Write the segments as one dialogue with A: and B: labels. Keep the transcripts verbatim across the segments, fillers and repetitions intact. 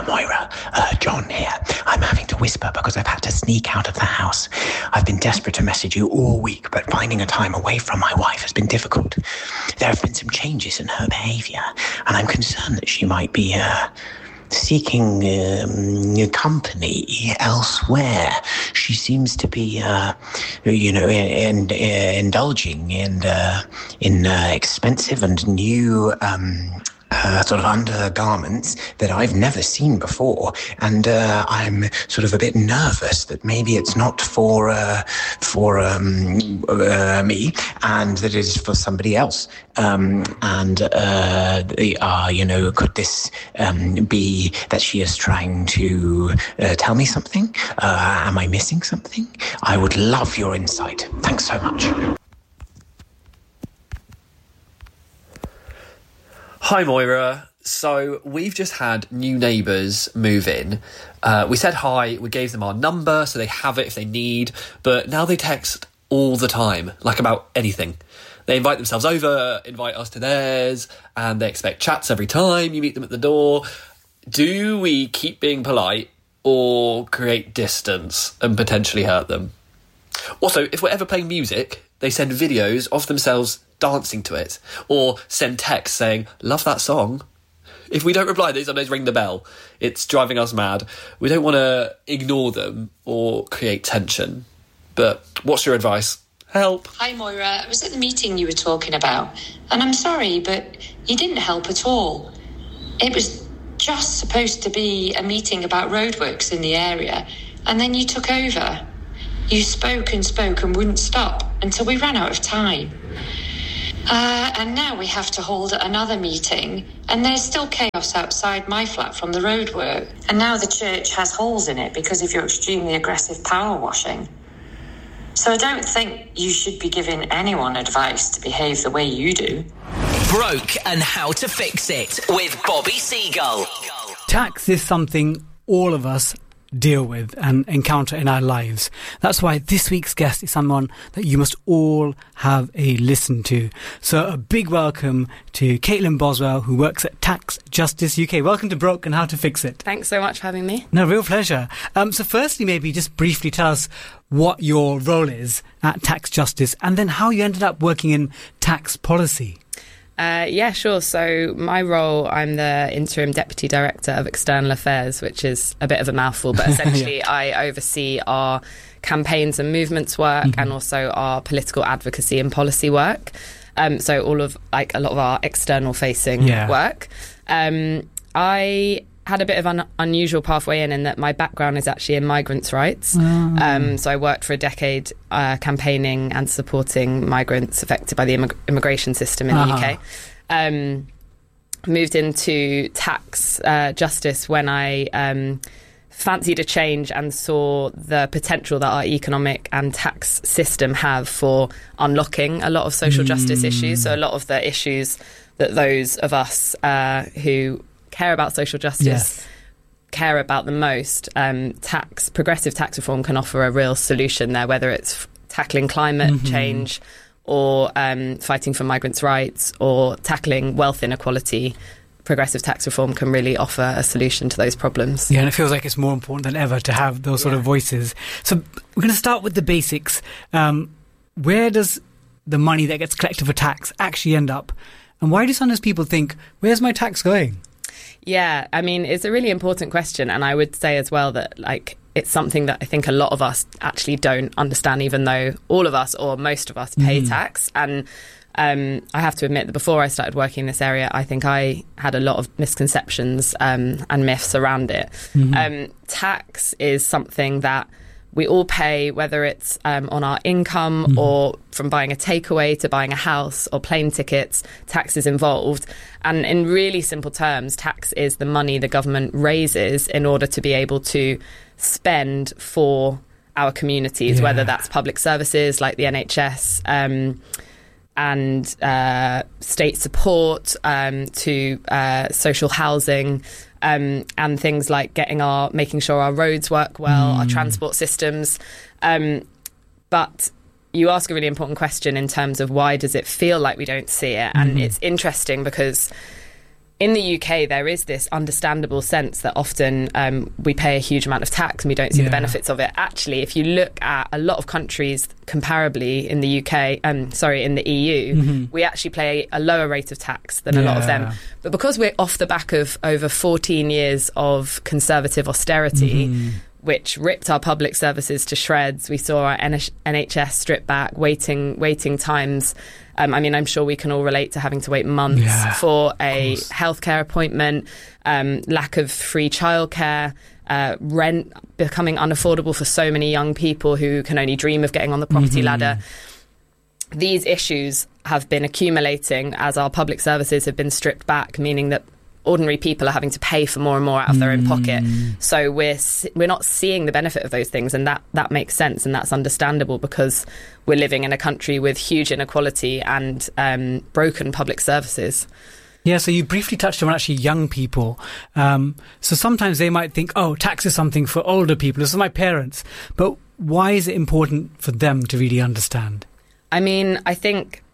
A: Uh, Moira, uh, John here. I'm having to whisper because I've had to sneak out of the house. I've been desperate to message you all week, but finding a time away from my wife has been difficult. There have been some changes in her behaviour, and I'm concerned that she might be, uh, seeking um, company elsewhere. She seems to be, uh, you know, in, in, uh, indulging in uh, in uh, expensive and new um, uh, sort of undergarments that I've never seen before, and uh, I'm sort of a bit nervous that maybe it's not for uh, for um, uh, me, and that it is for somebody else. Um, and uh, they are, you know, could this um, be that she is trying to uh, tell me something? Uh, am I missing something? I would love your insight. Thanks so much.
B: Hi, Moira. So we've just had new neighbours move in. Uh, we said hi, we gave them our number so they have it if they need, but now they text all the time, like about anything. They invite themselves over, invite us to theirs, and they expect chats every time you meet them at the door. Do we keep being polite or create distance and potentially hurt them? Also, if we're ever playing music, they send videos of themselves dancing to it, or send texts saying, love that song. If we don't reply, they sometimes ring the bell. It's driving us mad. We don't want to ignore them or create tension. But what's your advice? Help.
C: Hi, Moira. I was at the meeting you were talking about, and I'm sorry, but you didn't help at all. It was just supposed to be a meeting about roadworks in the area, and then you took over. You spoke and spoke and wouldn't stop until we ran out of time. Uh, and now we have to hold another meeting, and there's still chaos outside my flat from the roadwork. And now the church has holes in it because of your extremely aggressive power washing. So I don't think you should be giving anyone advice to behave the way you do.
D: Broke and How to Fix It with Bobby Seagull.
E: Tax is something all of us deal with and encounter in our lives. That's why this week's guest is someone that you must all have a listen to. So a big welcome to Caitlin Boswell, who works at Tax Justice U K. Welcome to Broke and How to Fix It.
F: Thanks so much for having me.
E: No, real pleasure. Um, so firstly, maybe just briefly tell us what your role is at Tax Justice and then how you ended up working in tax policy.
F: Uh, yeah, sure. So my role, I'm the Interim Deputy Director of External Affairs, which is a bit of a mouthful, but essentially yeah. I oversee our campaigns and movements work mm-hmm. and also our political advocacy and policy work. Um, so all of, like, a lot of our external facing yeah. work. Um, I had a bit of an unusual pathway in in that my background is actually in migrants' rights. Oh. Um, so I worked for a decade uh, campaigning and supporting migrants affected by the immig- immigration system in uh-huh. the U K. Um, moved into tax uh, justice when I um, fancied a change and saw the potential that our economic and tax system have for unlocking a lot of social mm. justice issues. So a lot of the issues that those of us uh, who care about social justice, yes. care about the most, um, tax, progressive tax reform can offer a real solution there, whether it's f- tackling climate mm-hmm. change or um, fighting for migrants' rights or tackling wealth inequality. Progressive tax reform can really offer a solution to those problems.
E: Yeah, and it feels like it's more important than ever to have those sort yeah. of voices. So we're going to start with the basics. Um, where does the money that gets collected for tax actually end up? And why do sometimes people think, where's my tax going?
F: Yeah, I mean, it's a really important question. And I would say as well that, like, it's something that I think a lot of us actually don't understand, even though all of us or most of us pay mm. tax. And um, I have to admit that before I started working in this area, I think I had a lot of misconceptions um, and myths around it. Mm-hmm. Um, tax is something that we all pay, whether it's um, on our income mm. or from buying a takeaway to buying a house or plane tickets, tax is involved. And in really simple terms, tax is the money the government raises in order to be able to spend for our communities, yeah. whether that's public services like the N H S um, and uh, state support um, to uh, social housing, Um, and things like getting our, making sure our roads work well, mm. our transport systems. Um, but you ask a really important question in terms of why does it feel like we don't see it? And mm. it's interesting because in the U K, there is this understandable sense that often um, we pay a huge amount of tax and we don't see
E: Yeah.
F: the benefits of it. Actually, if you look at a lot of countries comparably in the U K, um, sorry, in the E U,
E: Mm-hmm.
F: we actually pay a lower rate of tax than a lot of them.
E: Yeah.
F: But because we're off the back of over fourteen years of conservative austerity,
E: Mm-hmm.
F: which ripped our public services to shreds. We saw our N H S stripped back, waiting waiting times. Um, I mean, I'm sure we can all relate to having to wait months
E: Yeah,
F: for a healthcare appointment, um, lack of free childcare, uh, rent becoming unaffordable for so many young people who can only dream of getting on the property
E: Mm-hmm.
F: ladder. These issues have been accumulating as our public services have been stripped back, meaning that ordinary people are having to pay for more and more out of their own pocket. So we're we're not seeing the benefit of those things, and that that makes sense, and that's understandable because we're living in a country with huge inequality and um, broken public services.
E: Yeah, so you briefly touched on actually young people. Um, so sometimes they might think, oh, tax is something for older people. This is my parents. But why is it important for them to really understand?
F: I mean, I think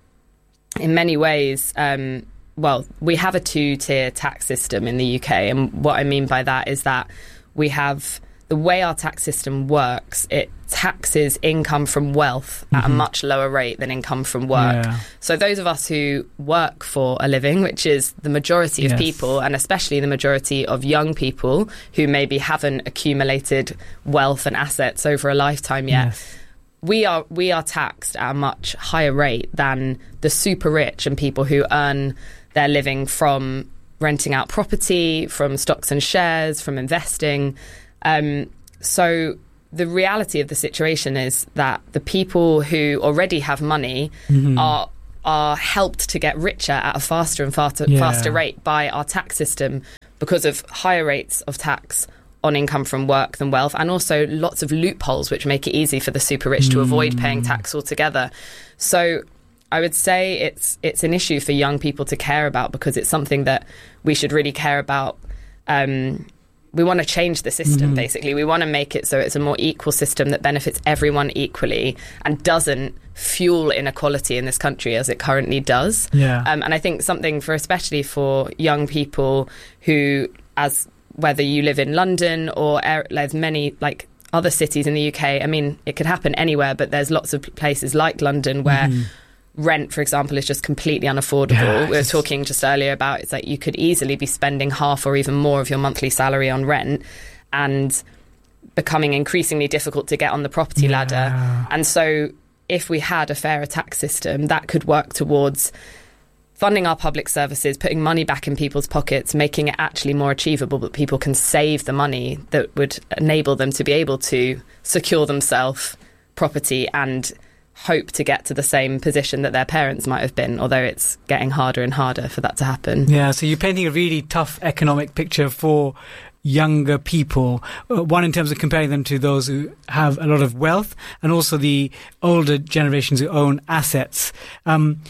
F: in many ways, um, well, we have a two-tier tax system in the U K. And what I mean by that is that we have the way our tax system works, it taxes income from wealth at a much lower rate than income from work.
E: Yeah.
F: So those of us who work for a living, which is the majority of
E: Yes.
F: people, and especially the majority of young people who maybe haven't accumulated wealth and assets over a lifetime yet,
E: Yes.
F: we are we are taxed at a much higher rate than the super rich and people who earn their living from renting out property, from stocks and shares, from investing. Um, so the reality of the situation is that the people who already have money are are helped to get richer at a faster and faster,
E: Yeah.
F: faster rate by our tax system because of higher rates of tax on income from work than wealth, and also lots of loopholes which make it easy for the super rich to avoid paying tax altogether. So I would say it's it's an issue for young people to care about because it's something that we should really care about. Um, we want to change the system, basically. We want to make it so it's a more equal system that benefits everyone equally and doesn't fuel inequality in this country as it currently does.
E: Yeah.
F: Um, and I think something for, especially for young people who, as whether you live in London or er, there's many like other cities in the U K, I mean, it could happen anywhere, but there's lots of places like London where rent, for example, is just completely unaffordable.
E: Yeah,
F: we were
E: it's-
F: talking just earlier about it's like you could easily be spending half or even more of your monthly salary on rent and becoming increasingly difficult to get on the property
E: Yeah.
F: ladder. And so if we had a fairer tax system, that could work towards funding our public services, putting money back in people's pockets, making it actually more achievable that people can save the money that would enable them to be able to secure themselves property and hope to get to the same position that their parents might have been, although it's getting harder and harder for that to happen.
E: Yeah, so you're painting a really tough economic picture for younger people. Uh, One, in terms of comparing them to those who have a lot of wealth, and also the older generations who own assets. Um,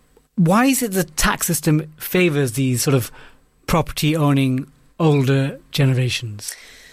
E: why is it the tax system favours these sort of property-owning older generations?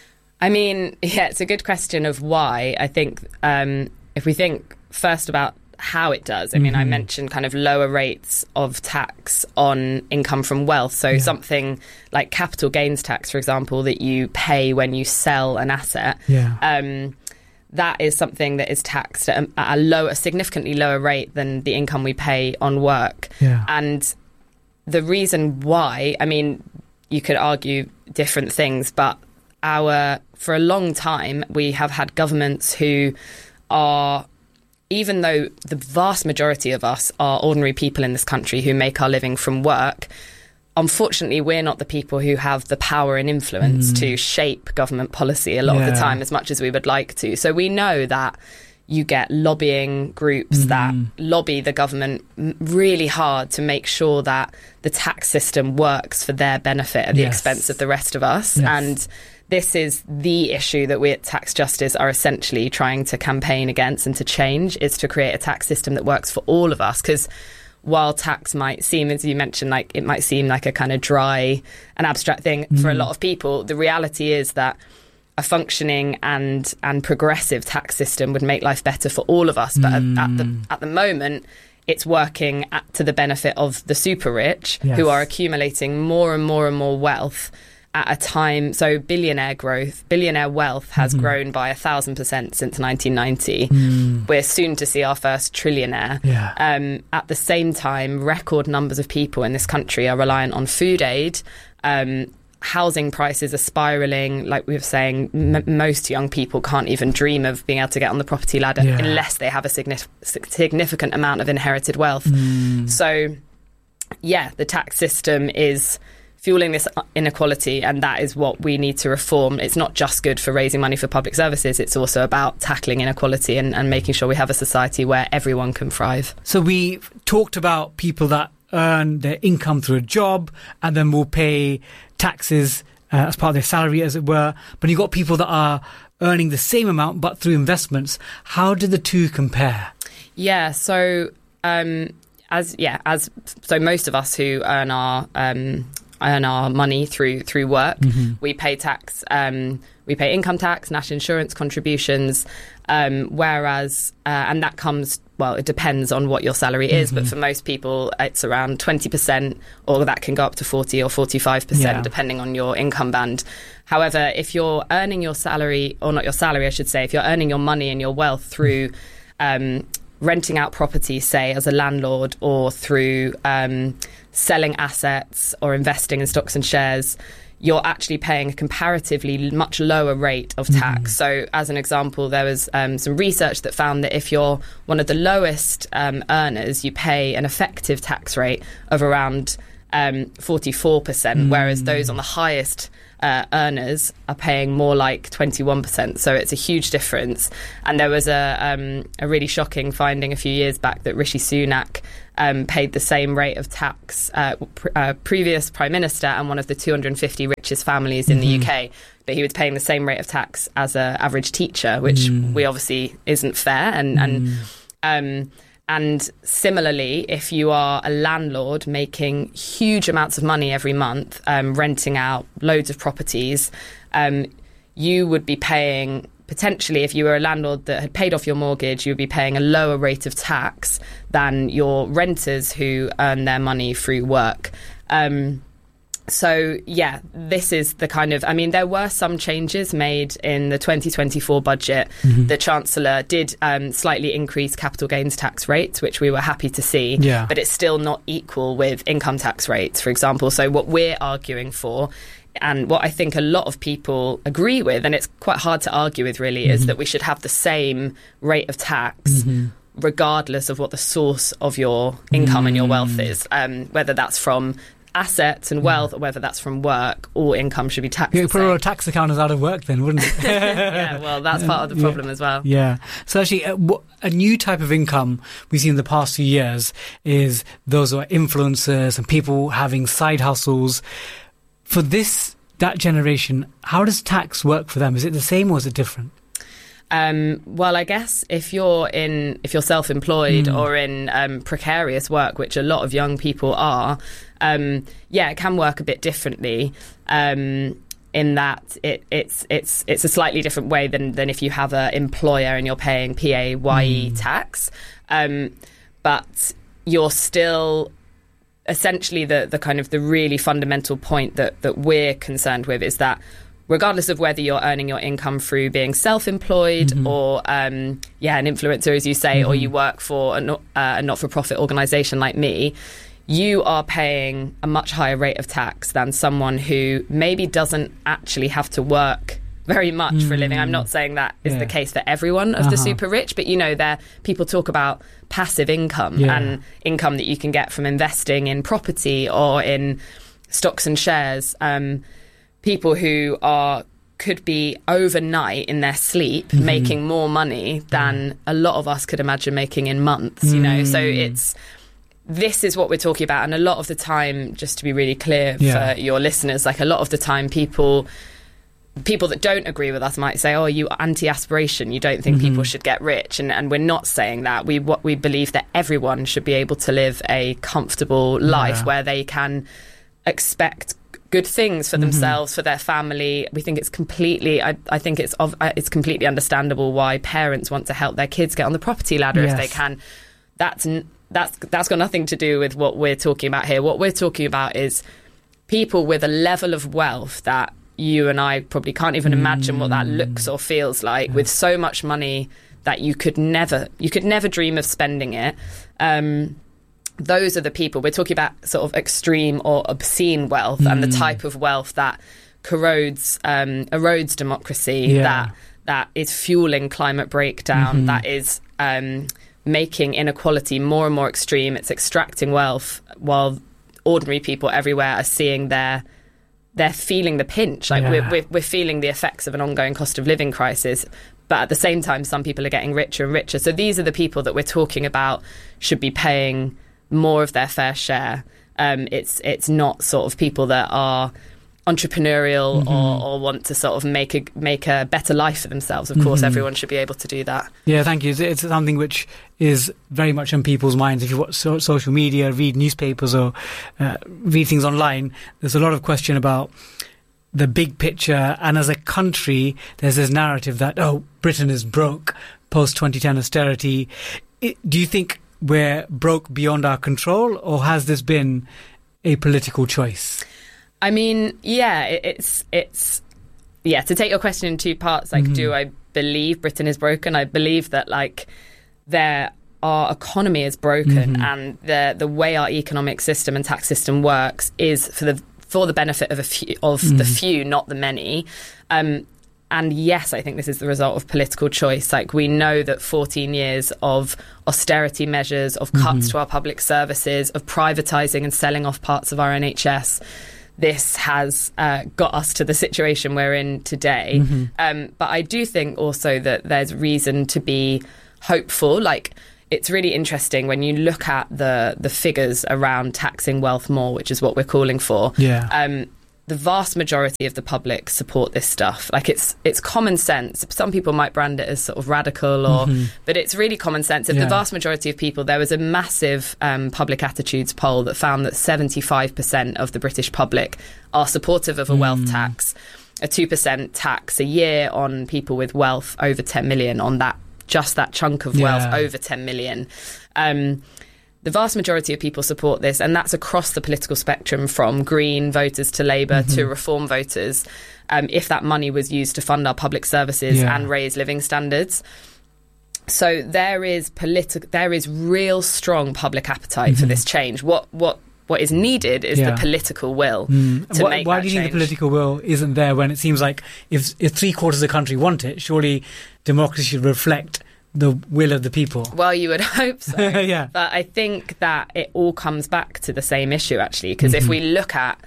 F: I mean, yeah, it's a good question of why. I think um, if we think first about how it does, I mean, I mentioned kind of lower rates of tax on income from wealth. So something like capital gains tax, for example, that you pay when you sell an asset.
E: Yeah.
F: Um, that is something that is taxed at a, at a low, a significantly lower rate than the income we pay on work.
E: Yeah.
F: And the reason why, I mean, you could argue different things, but our for a long time we have had governments who are, even though the vast majority of us are ordinary people in this country who make our living from work, unfortunately we're not the people who have the power and influence mm. to shape government policy a lot
E: yeah.
F: of the time as much as we would like to. So we know that you get lobbying groups mm. that lobby the government really hard to make sure that the tax system works for their benefit at the
E: yes.
F: expense of the rest of us.
E: Yes.
F: And this is the issue that we at Tax Justice are essentially trying to campaign against and to change, is to create a tax system that works for all of us. Because while tax might seem, as you mentioned, like it might seem like a kind of dry and abstract thing mm. for a lot of people, the reality is that a functioning and and progressive tax system would make life better for all of us. But mm. at, at the at the moment, it's working at, to the benefit of the super rich,
E: yes.
F: who are accumulating more and more and more wealth at a time. So billionaire growth, billionaire wealth has mm-hmm. grown by a thousand percent since nineteen ninety. Mm. We're soon to see our first trillionaire.
E: Yeah.
F: Um, at the same time, record numbers of people in this country are reliant on food aid. Um, housing prices are spiralling. Like we were saying, m- most young people can't even dream of being able to get on the property ladder yeah. unless they have a signif- significant amount of inherited wealth. Mm. So, yeah, the tax system is fueling this inequality, and that is what we need to reform. It's not just good for raising money for public services, it's also about tackling inequality and, and making sure we have a society where everyone can thrive.
E: So we talked about people that earn their income through a job and then will pay taxes uh, as part of their salary, as it were, but you've got people that are earning the same amount but through investments. How do the two compare?
F: Yeah, so um, as yeah, as so most of us who earn our um, earn our money through through work, mm-hmm. we pay tax, um, we pay income tax, national insurance contributions, um, whereas uh, and that comes, well, it depends on what your salary is, mm-hmm. but for most people it's around twenty percent, or that can go up to forty or forty-five percent yeah. depending on your income band. However, if you're earning your salary, or not your salary I should say, if you're earning your money and your wealth through um, renting out property, say as a landlord, or through um, selling assets or investing in stocks and shares, you're actually paying a comparatively much lower rate of tax. Mm. So as an example, there was um, some research that found that if you're one of the lowest um, earners, you pay an effective tax rate of around um, forty-four percent, mm. whereas those on the highest uh, earners are paying more like twenty-one percent. So it's a huge difference. And there was a, um, a really shocking finding a few years back that Rishi Sunak Um, paid the same rate of tax, uh, pr- uh, previous Prime Minister and one of the two hundred fifty richest families in mm-hmm. the U K, but he was paying the same rate of tax as an average teacher, which mm. we obviously isn't fair. And and mm. um, and similarly, if you are a landlord making huge amounts of money every month, um, renting out loads of properties, um, you would be paying, potentially, if you were a landlord that had paid off your mortgage, you would be paying a lower rate of tax than your renters who earn their money through work. Um, so, yeah, this is the kind of... I mean, there were some changes made in the twenty twenty-four budget. Mm-hmm. The Chancellor did um, slightly increase capital gains tax rates, which we were happy to see, yeah. but it's still not equal with income tax rates, for example. So what we're arguing for, and what I think a lot of people agree with, and it's quite hard to argue with really, mm-hmm. is that we should have the same rate of tax mm-hmm. regardless of what the source of your income mm. and your wealth is, um, whether that's from assets and wealth mm. or whether that's from work. All income should be taxed.
E: You put all tax accountants out of work then, wouldn't it?
F: Yeah, well, that's part of the problem
E: yeah.
F: as well.
E: Yeah. So actually, a, a new type of income we've seen in the past few years is those who are influencers and people having side hustles. For this, that generation, how does tax work for them? Is it the same or is it different?
F: Um, well, I guess if you're in, if you're self-employed mm. or in um, precarious work, which a lot of young people are, um, yeah, it can work a bit differently. Um, in that it, it's it's it's a slightly different way than than if you have an employer and you're paying P A Y E mm. tax, um, but you're still. Essentially, the the kind of the really fundamental point that that we're concerned with is that regardless of whether you're earning your income through being self-employed mm-hmm. or um, yeah, an influencer, as you say, mm-hmm. or you work for a, not, uh, a not-for-profit organisation like me, you are paying a much higher rate of tax than someone who maybe doesn't actually have to work very much mm. for a living. I'm not saying that is yeah. the case for everyone of uh-huh. the super rich, but you know, there people talk about passive income yeah. and income that you can get from investing in property or in stocks and shares. Um, people who are could be overnight in their sleep mm-hmm. making more money than mm. a lot of us could imagine making in months. Mm. You know, so it's. This is what we're talking about, and a lot of the time, just to be really clear yeah. for your listeners, like a lot of the time, people. People that don't agree with us might say, oh, you anti-aspiration, you don't think mm-hmm. people should get rich. And, and we're not saying that. We what we believe that everyone should be able to live a comfortable life yeah. where they can expect good things for mm-hmm. themselves, for their family. We think it's completely, I, I think it's of, it's completely understandable why parents want to help their kids get on the property ladder yes. if they can. That's that's that's got nothing to do with what we're talking about here. What we're talking about is people with a level of wealth that you and I probably can't even imagine what that looks or feels like, with so much money that you could never you could never dream of spending it. Um, those are the people we're talking about, sort of extreme or obscene wealth, mm. and the type of wealth that corrodes, um, erodes democracy,
E: yeah.
F: that that is fueling climate breakdown, mm-hmm. that is um, making inequality more and more extreme. It's extracting wealth while ordinary people everywhere are seeing their they're feeling the pinch. Like yeah. we're, we're we're feeling the effects of an ongoing cost of living crisis. But at the same time, some people are getting richer and richer. So these are the people that we're talking about should be paying more of their fair share. Um, it's it's not sort of people that are entrepreneurial mm-hmm. or, or want to sort of make a make a better life for themselves. Of course, mm-hmm. everyone should be able to do that.
E: Yeah, thank you. It's, it's something which is very much on people's minds. If you watch so, social media, read newspapers or uh, read things online, there's a lot of question about the big picture. And as a country, there's this narrative that, oh, Britain is broke post twenty ten austerity. It, do you think we're broke beyond our control, or has this been a political choice?
F: I mean, yeah, it, it's it's yeah. To take your question in two parts, like, mm-hmm. do I believe Britain is broken? I believe that like there our economy is broken, mm-hmm. and the the way our economic system and tax system works is for the for the benefit of a few of mm-hmm. the few, not the many. Um, and yes, I think this is the result of political choice. Like, we know that fourteen years of austerity measures, of cuts mm-hmm. to our public services, of privatising and selling off parts of our N H S. This has uh, got us to the situation we're in today. Mm-hmm. Um, but I do think also that there's reason to be hopeful. Like, it's really interesting when you look at the the figures around taxing wealth more, which is what we're calling for. Yeah. Um, the vast majority of the public support this stuff. Like, it's it's common sense. Some people might brand it as sort of radical, or mm-hmm. but it's really common sense. If yeah. the vast majority of people, there was a massive um, public attitudes poll that found that seventy-five percent of the British public are supportive of a mm. wealth tax, a two percent tax a year on people with wealth over ten million, on that just that chunk of yeah. wealth over ten million. Um, The vast majority of people support this, and that's across the political spectrum, from Green voters to Labour mm-hmm. to Reform voters, um, if that money was used to fund our public services yeah. and raise living standards. So there is politi- there is real strong public appetite mm-hmm. for this change. What what what is needed is yeah. the political will mm. to
E: why,
F: make
E: why
F: that
E: do you
F: change.
E: think the political will isn't there, when it seems like if if three quarters of the country want it, surely democracy should reflect the will of the people?
F: Well, you would hope so.
E: yeah.
F: But I think that it all comes back to the same issue, actually, because mm-hmm. if we look at,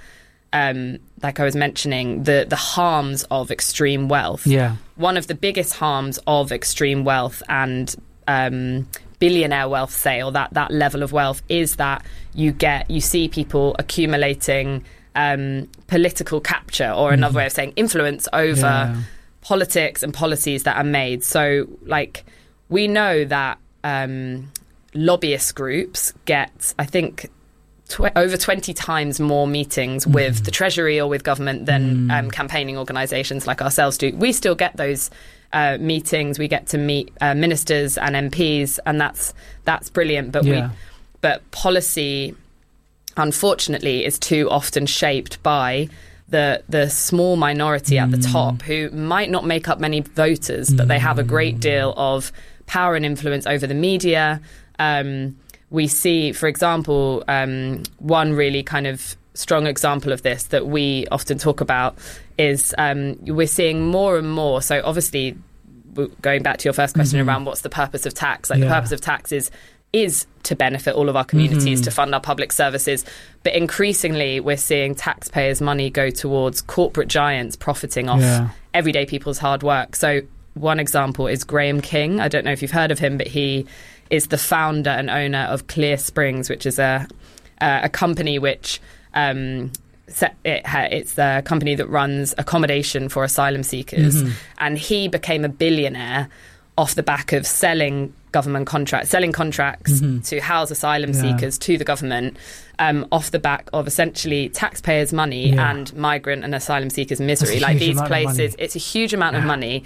F: um, like I was mentioning, the, the harms of extreme wealth,
E: yeah.
F: one of the biggest harms of extreme wealth and um, billionaire wealth, say, or that, that level of wealth, is that you get you see people accumulating um, political capture, or another mm-hmm. way of saying influence over yeah. politics and policies that are made. So, like, we know that um, lobbyist groups get, I think, tw- over twenty times more meetings mm. with the Treasury or with government than mm. um, campaigning organisations like ourselves do. We still get those uh, meetings. We get to meet uh, ministers and M Ps, and that's that's brilliant. But yeah. we, but policy, unfortunately, is too often shaped by the the small minority mm. at the top, who might not make up many voters, but mm. they have a great deal of power and influence over the media. Um, we see, for example, um, one really kind of strong example of this that we often talk about is um, we're seeing more and more. So obviously, going back to your first question mm-hmm. around what's the purpose of tax, like yeah. the purpose of tax is is to benefit all of our communities, mm-hmm. to fund our public services. But increasingly, we're seeing taxpayers' money go towards corporate giants profiting off yeah. everyday people's hard work. So one example is Graham King. I don't know if you've heard of him, but he is the founder and owner of Clear Springs, which is a uh, a company which um, set, it ha, it's the company that runs accommodation for asylum seekers. Mm-hmm. And he became a billionaire off the back of selling government contracts, selling contracts mm-hmm. to house asylum yeah. seekers to the government, um, off the back of essentially taxpayers' money yeah. and migrant and asylum seekers' misery. Like, these places, it's a huge amount yeah. of money.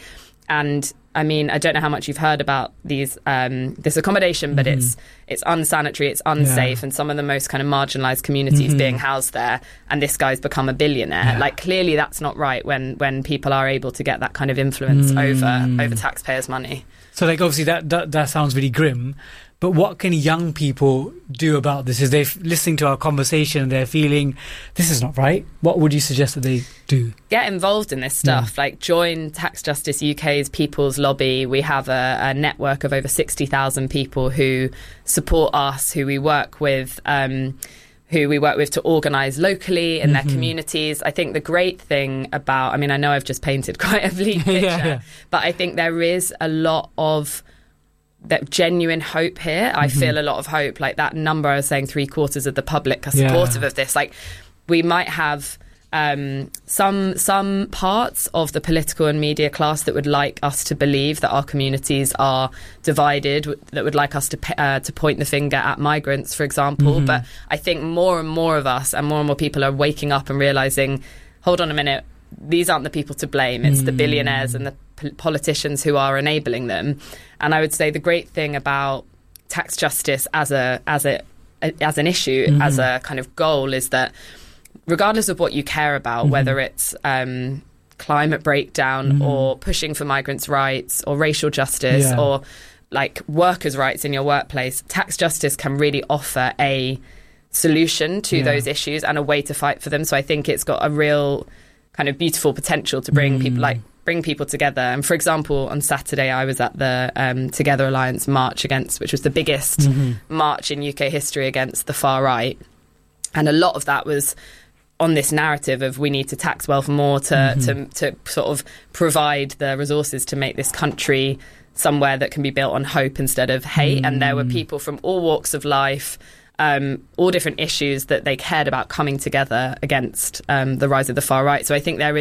F: and I mean, I don't know how much you've heard about these um, this accommodation, but mm-hmm. it's it's unsanitary, it's unsafe, yeah. and some of the most kind of marginalised communities mm-hmm. being housed there. And this guy's become a billionaire. Yeah. Like, clearly, that's not right when when people are able to get that kind of influence mm. over over taxpayers' money.
E: So, like, obviously, that, that that sounds really grim. But what can young people do about this? Is they're listening to our conversation and they're feeling this is not right? What would you suggest that they do?
F: Get involved in this stuff. Yeah. Like, join Tax Justice U K's People's Lobby. We have a, a network of over sixty thousand people who support us, who we work with. Um, who we work with to organise locally in mm-hmm. their communities. I think the great thing about, I mean, I know I've just painted quite a bleak picture, yeah, yeah. but I think there is a lot of that genuine hope here. I mm-hmm. feel a lot of hope. Like that number I was saying, three quarters of the public are supportive yeah. of this. Like, we might have um, some some parts of the political and media class that would like us to believe that our communities are divided, that would like us to uh, to point the finger at migrants, for example. Mm-hmm. But I think more and more of us and more and more people are waking up and realising, hold on a minute, these aren't the people to blame. It's mm. the billionaires and the p- politicians who are enabling them. And I would say the great thing about tax justice as a as a, a as an issue, mm-hmm. as a kind of goal, is that regardless of what you care about, mm-hmm. whether it's um, climate breakdown mm-hmm. or pushing for migrants' rights or racial justice yeah. or like workers' rights in your workplace, tax justice can really offer a solution to yeah. those issues and a way to fight for them. So I think it's got a real kind of beautiful potential to bring mm. people like bring people together. And for example, on Saturday I was at the um, Together Alliance march against, which was the biggest mm-hmm. march in U K history against the far right, and a lot of that was on this narrative of we need to tax wealth more to mm-hmm. to, to sort of provide the resources to make this country somewhere that can be built on hope instead of hate. Mm. And there were people from all walks of life, um, all different issues that they cared about coming together against um, the rise of the far right. So I think there is